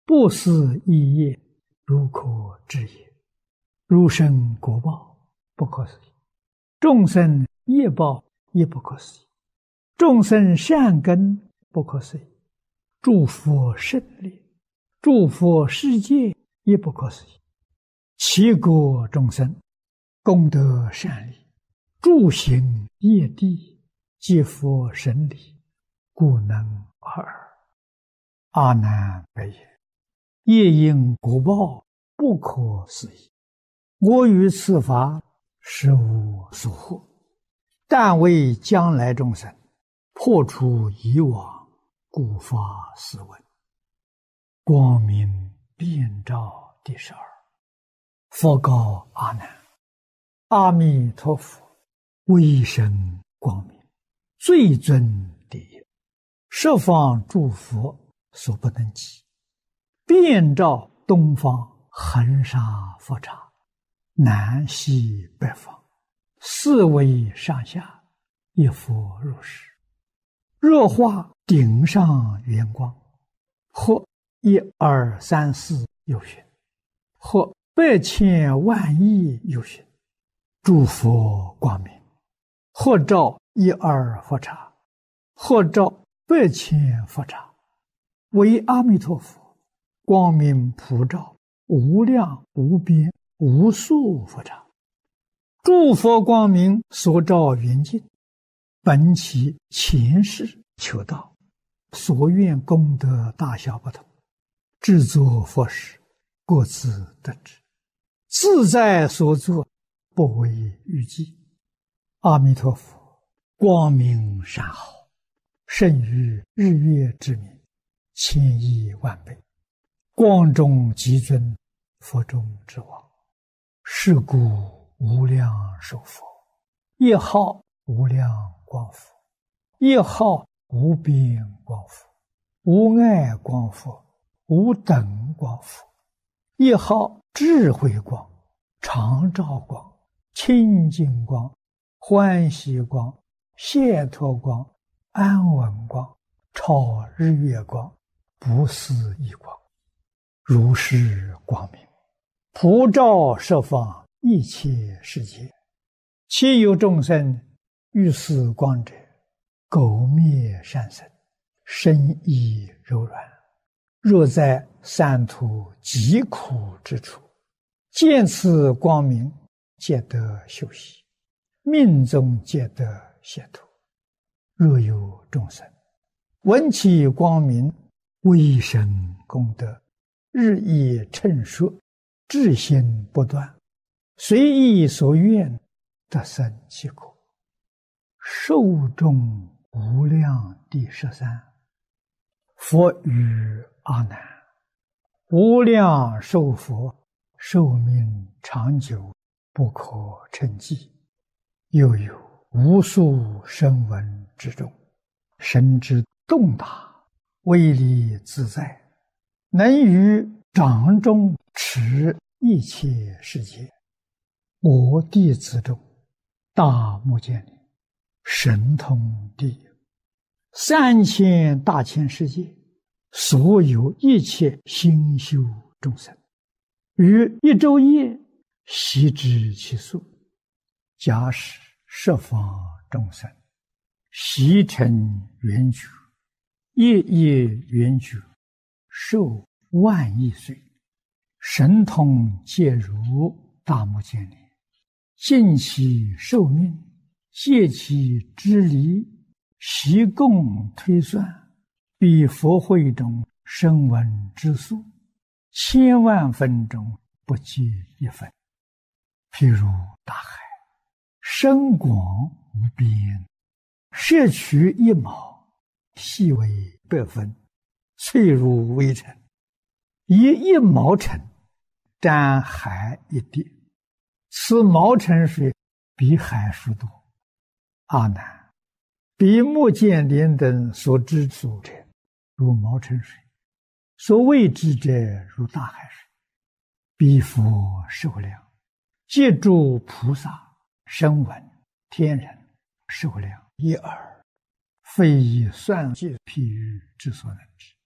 不思议业，如可知也。如生果报，不可思议；众生业报，也不可思议；众生善根，不可思议；诸佛胜利，诸佛世界，也不可思议。其国众生，功德善利，诸行业地，皆佛神理，故能尔。阿难白言：业因果报，不可思议。我于此法，实无所获，但为将来众生破除以往，故发斯文。光明遍照第12。佛告阿难：阿弥陀佛，威神光明，最尊第一，十方诸佛所不能及，遍照东方恒沙佛刹，南西北方，四维上下，一佛如是。若化顶上圆光，或1、2、3、4有寻，或百千万亿有寻，诸佛光明，或照1、2佛刹，或照百千佛刹，为阿弥陀佛光明普照无量无边无数佛刹。诸佛光明所照圆净，本其前世求道，所愿功德大小不同，制作佛事，各自得知，自在所作，不为预计。阿弥陀佛光明善好，胜于日月之明，千亿万倍，光中极尊，佛中之王。是故无量寿佛，一号无量光佛，一号无边光佛，无碍光佛，无等光佛，一号智慧光，常照光，清净光，欢喜光，解脱光，安稳光，超日月光，不思议光。如是光明，普照十方一切世界。其有众生遇此光者，苟灭善生，身意柔软。若在三途极苦之处，见此光明，皆得休息，命中皆得解脱。若有众生闻其光明，威神功德，日益称说，至心不断，随意所愿，得生其果。寿终无量第13。佛语阿难：无量寿佛，寿命长久，不可称计。又有无数声闻之众，神之动大，威力自在，能于掌中持一切世界。我弟子中，大目犍连神通第一，3000大千世界，所有一切心修众生，于一昼夜悉知其数。假使十方众生悉成圆觉，夜夜圆觉，寿万亿岁，神通皆如大目犍连，尽其寿命，借其之离，悉共推算，比佛会中声闻之数，千万分中不及一分。譬如大海，深广无边，摄取一毛，细为100分，脆如微尘，以1毛尘沾海一滴，此毛尘水比海数多。阿难，比目犍连等所知数者，如毛尘水；所未知者，如大海水。彼佛寿量，皆诸菩萨、声闻、天人寿量一耳，非以算计譬喻之所能知。